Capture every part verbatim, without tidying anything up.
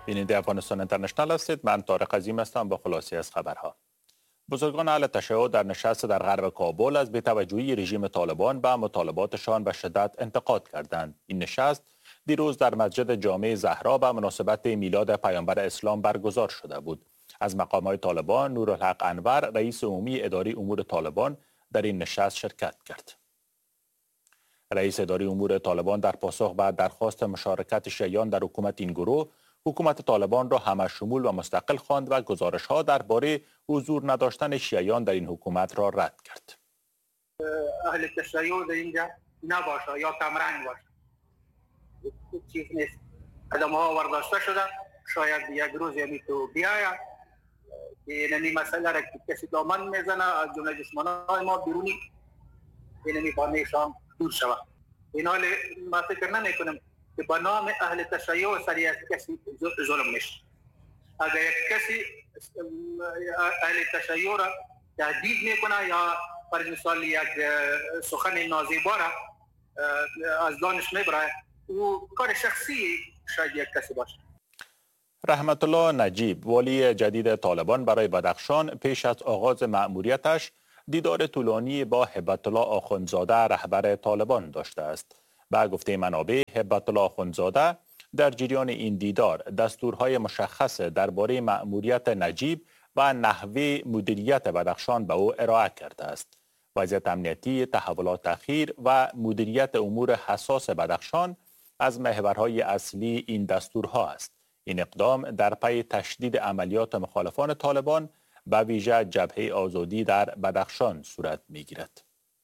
بیننده افغانستان اینترنشنال هستید. من طارق عظیم هستم با خلاصه از خبرها. بزرگان اهل تشیع در نشست در غرب کابل از بی‌توجهی رژیم طالبان به مطالباتشان به شدت انتقاد کردند. این نشست دیروز در مسجد جامع زهرا به مناسبت میلاد پیامبر اسلام برگزار شده بود. از مقامات طالبان نورالحق انور رئیس عمومی اداره امور طالبان در این نشست شرکت کرد. رئیس اداره امور طالبان در پاسخ به درخواست مشارکت شیعیان در حکومت این گروه، حکومت طالبان را همشمول و مستقل خواند و گزارش‌ها درباره حضور نداشتن شیعیان در این حکومت را رد کرد. اهل تشیع در اینجا نباشه یا کمرنگ باشه، چیز نیست. آدم‌ها ورداشته شده، شاید یک روز یعنی تو بیاید اینمی مسئله را که کسی دامن میزنه از جمله دشمنان ما بیرونی اینمی بانیشان دور شود. این حال ما فکر نمی‌کنم که به نام اهل تشیع سری از کسی ظلم میشه. اگر یک کسی اهل تشیع را تهدید میکنه یا پر مثال یک سخن نازیبا را از دانش میبره، او کار شخصی شاید یک کسی باشه. رحمت الله نجیب والی جدید طالبان برای بدخشان پیش از آغاز مأموریتش دیدار طولانی با هبت الله آخوندزاده رهبر طالبان داشته است. با گفته منابع، هبت الله آخوندزاده در جریان این دیدار دستورهای مشخص درباره مأموریت نجیب و نحوه مدیریت بدخشان به او ارائه کرده است. وضعیت امنیتی، تحولات اخیر و مدیریت امور حساس بدخشان از محورهای اصلی این دستورها است. این اقدام در پی تشدید عملیات مخالفان طالبان به ویژه جبهه آزادی در بدخشان صورت می‌گیرد.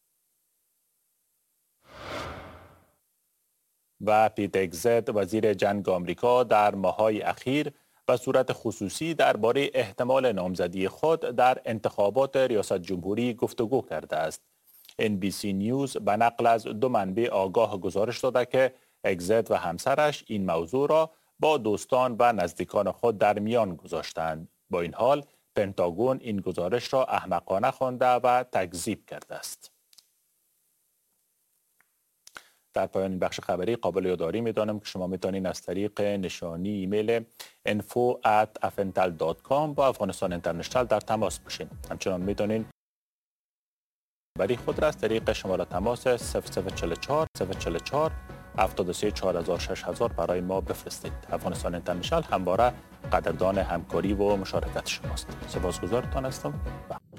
و پیت اگزت وزیر جنگ آمریکا در ماه‌های اخیر به صورت خصوصی درباره احتمال نامزدی خود در انتخابات ریاست جمهوری گفتگو کرده است. ان بی سی نیوز به نقل از دو منبع آگاه گزارش داده که اگزت و همسرش این موضوع را با دوستان و نزدیکان خود در میان گذاشتند. با این حال پنتاگون این گزارش را احمقانه خوانده و تکذیب کرده است. در پایان این بخش خبری قابل یادآوری می‌دانم که شما می‌توانید از طریق نشانی ایمیل info at afental dot com با افغانستان اینترنشنال در تماس باشید. همچنان می‌توانید خبری خود را از طریق شماره تماس صفر صفر چهار چهار صفر چهار چهار هفت سه چهار هزار شش هزار برای ما بفرستید. افغانستان اینترنشنال همواره قدردان همکاری و مشارکت شماست. سپاسگزارتان هستم.